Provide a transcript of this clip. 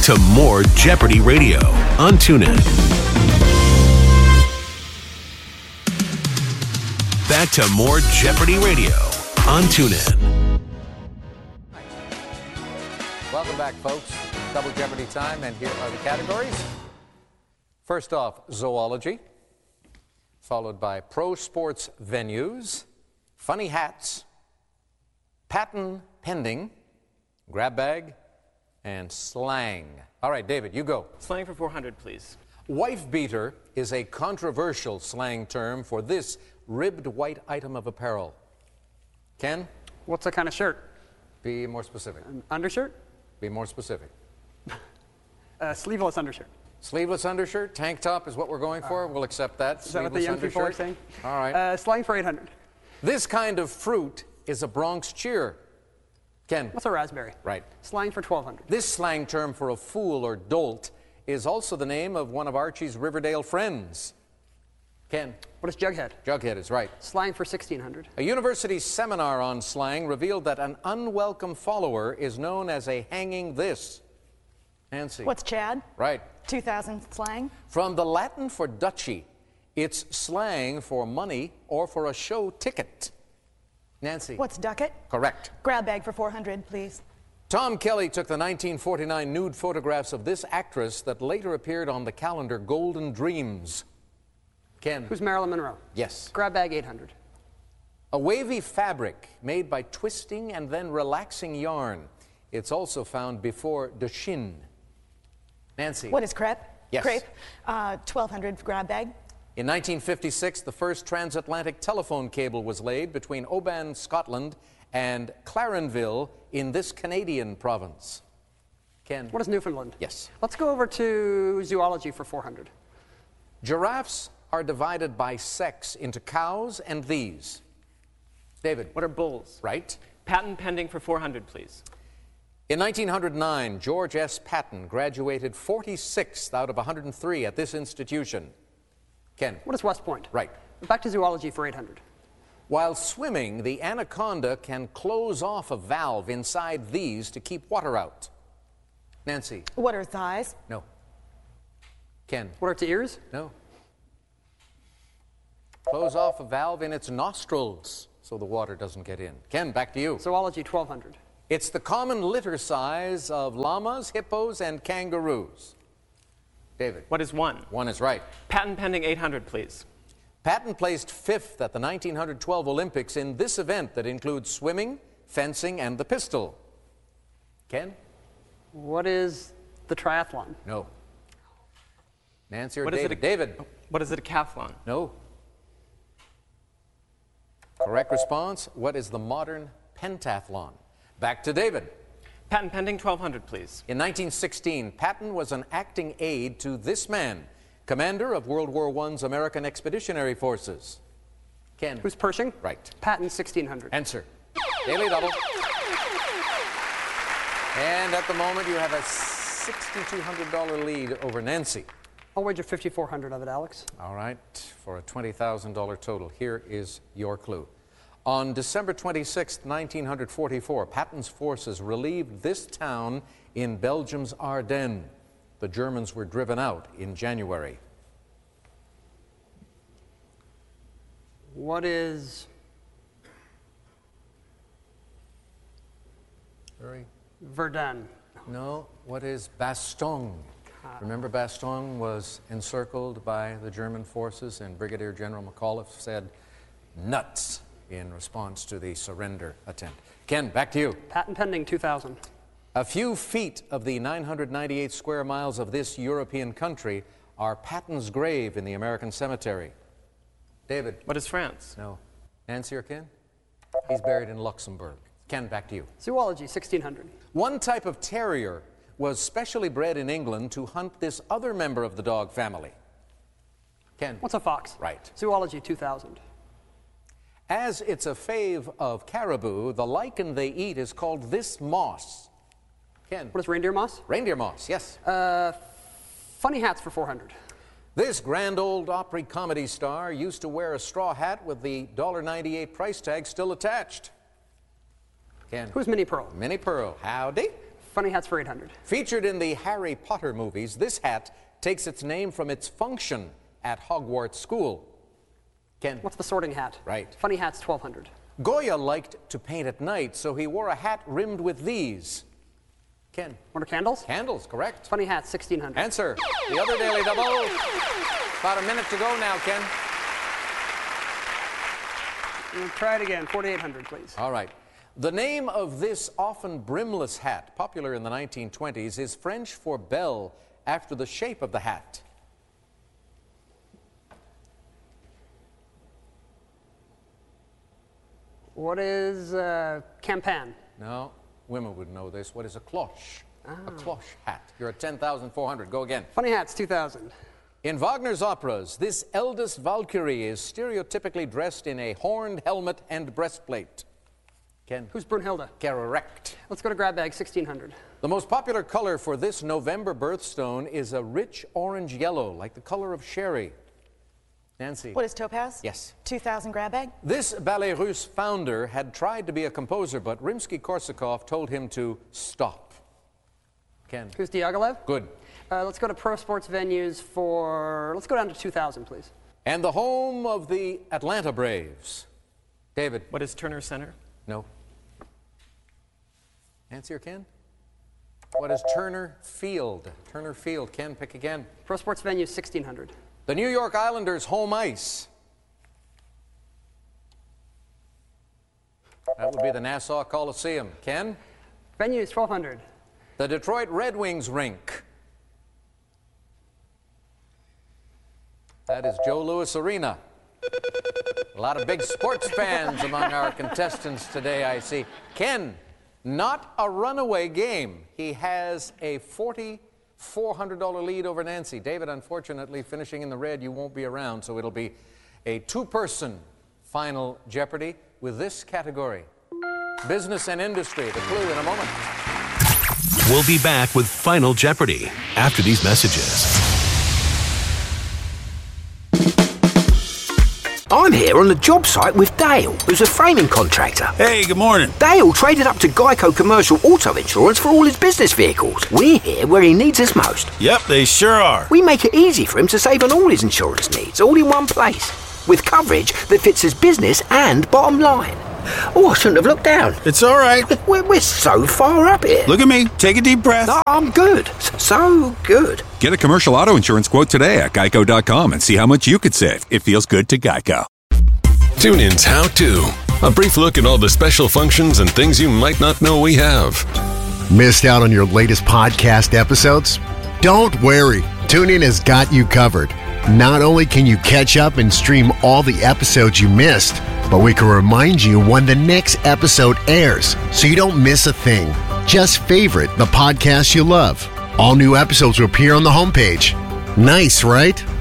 to more Jeopardy Radio on TuneIn. Back to more Jeopardy Radio on TuneIn. Welcome back, folks. Double Jeopardy time, and here are the categories. First off, zoology, followed by pro sports venues, funny hats, patent pending, grab bag, and slang. All right, David, you go. Slang for 400, please. Wife beater is a controversial slang term for this ribbed white item of apparel. Ken? What's the kind of shirt? Be more specific. An undershirt? Be more specific. Sleeveless undershirt. Sleeveless undershirt, tank top is what we're going for. We'll accept that. Is that what the young people are saying? All right. Slang for 800. This kind of fruit is a Bronx cheer. Ken? What's a raspberry? Right. Slang for 1200. This slang term for a fool or dolt is also the name of one of Archie's Riverdale friends. Ken? What is jughead? Jughead is right. Slang for 1600. A university seminar on slang revealed that an unwelcome follower is known as a hanging this. Nancy? What's Chad? Right. 2000 slang. From the Latin for duchy, it's slang for money or for a show ticket. Nancy? What's ducat? Correct. Grab bag for 400, please. Tom Kelly took the 1949 nude photographs of this actress that later appeared on the calendar Golden Dreams. Ken? Who's Marilyn Monroe? Yes. Grab bag 800. A wavy fabric made by twisting and then relaxing yarn. It's also found before de chine. Nancy? What is crepe? Yes. Crepe. 1200 grab bag. In 1956, the first transatlantic telephone cable was laid between Oban, Scotland, and Clarenville in this Canadian province. Ken? What is Newfoundland? Yes. Let's go over to zoology for 400. Giraffes are divided by sex into cows and these. David? What are bulls? Right. Patent pending for 400, please. In 1909, George S. Patton graduated 46th out of 103 at this institution. Ken? What is West Point? Right. Back to zoology for 800. While swimming, the anaconda can close off a valve inside these to keep water out. Nancy? What are thighs? No. Ken? What are its ears? No. Close off a valve in its nostrils so the water doesn't get in. Ken, back to you. Zoology 1200. It's the common litter size of llamas, hippos, and kangaroos. David? What is one? One is right. Patent pending 800, please. Patton placed 5th at the 1912 Olympics in this event that includes swimming, fencing, and the pistol. Ken? What is the triathlon? No. Nancy or What is David? David? What is it, a decathlon? No. Correct response. What is the modern pentathlon? Back to David. Patent pending 1200, please. In 1916, Patton was an acting aide to this man, commander of World War I's American Expeditionary Forces. Ken? Who's Pershing? Right. Patent 1600. Answer. Daily double. And at the moment, you have a $6,200 lead over Nancy. I'll wager 5,400 of it, Alex. All right, for a $20,000 total, here is your clue. On December 26, 1944, Patton's forces relieved this town in Belgium's Ardennes. The Germans were driven out in January. What is... Hurry. Verdun? No, what is Bastogne? Remember, Bastogne was encircled by the German forces, and Brigadier General McAuliffe said, nuts, in response to the surrender attempt. Ken, back to you. Patent pending 2000. A few feet of the 998 square miles of this European country are Patton's grave in the American cemetery. David? What is France? No. Nancy or Ken? He's buried in Luxembourg. Ken, back to you. Zoology 1600. One type of terrier was specially bred in England to hunt this other member of the dog family. Ken? What's a fox? Right. Zoology 2000. As it's a fave of caribou, the lichen they eat is called this moss. Ken? What is reindeer moss? Reindeer moss, yes. Funny hats for 400. This grand old Opry comedy star used to wear a straw hat with the $1.98 price tag still attached. Ken? Who's Minnie Pearl? Minnie Pearl. Howdy. Funny hats for 800. Featured in the Harry Potter movies, this hat takes its name from its function at Hogwarts School. Ken? What's the sorting hat? Right. Funny hats 1200. Goya liked to paint at night, so he wore a hat rimmed with these. Ken? What are candles? Candles, correct. Funny hats 1600. Answer. The other Daily Double. About a minute to go now, Ken. We'll try it again. 4800, please. All right. The name of this often brimless hat, popular in the 1920s, is French for bell, after the shape of the hat. What is campan? No, women would know this. What is a cloche? A cloche hat. You're at 10,400. Go again. Funny hats 2000. In Wagner's operas, this eldest Valkyrie is stereotypically dressed in a horned helmet and breastplate. Ken? Who's Brunhilde? Correct. Let's go to grab bag 1600. The most popular color for this November birthstone is a rich orange yellow, like the color of sherry. Nancy? What is topaz? Yes. 2000 grab bag. This Ballet Russe founder had tried to be a composer, but Rimsky-Korsakov told him to stop. Ken? Who's Diaghilev? Good. Let's go to pro sports venues for, let's go down to 2000, please. And the home of the Atlanta Braves. David? What is Turner Center? No. Nancy or Ken? What is Turner Field? Turner Field. Ken, pick again. Pro sports venues 1600. The New York Islanders' home ice. That would be the Nassau Coliseum. Ken? Venues 1200. The Detroit Red Wings rink. That is Joe Louis Arena. A lot of big sports fans among our contestants today, I see. Ken, not a runaway game. He has a $4,400 lead over Nancy. David, unfortunately, finishing in the red, you won't be around, so it'll be a two-person final Jeopardy with this category. Business and industry. The clue in a moment. We'll be back with Final Jeopardy after these messages. I'm here on the job site with Dale, who's a framing contractor. Hey, good morning. Dale traded up to Geico Commercial Auto Insurance for all his business vehicles. We're here where he needs us most. Yep, they sure are. We make it easy for him to save on all his insurance needs, all in one place, with coverage that fits his business and bottom line. Oh, I shouldn't have looked down. It's all right. We're so far up here. Look at me. Take a deep breath. No, I'm good. So good. Get a commercial auto insurance quote today at geico.com and see how much you could save. It feels good to Geico. TuneIn's How To. A brief look at all the special functions and things you might not know we have. Missed out on your latest podcast episodes? Don't worry. TuneIn has got you covered. Not only can you catch up and stream all the episodes you missed, but we can remind you when the next episode airs so you don't miss a thing. Just favorite the podcast you love. All new episodes will appear on the homepage. Nice, right?